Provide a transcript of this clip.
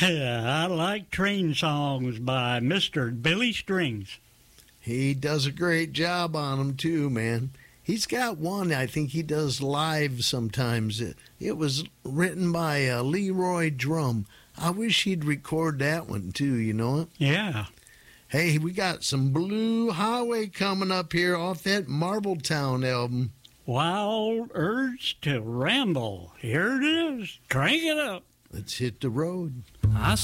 I like train songs by Mr. Billy Strings. He does a great job on them, too, man. He's got one I think he does live sometimes. It was written by Leroy Drum. I wish he'd record that one, too, you know it? Yeah. Hey, we got some Blue Highway coming up here off that Marbletown album. Wild Urge to Ramble. Here it is. Crank it up. Let's hit the road. I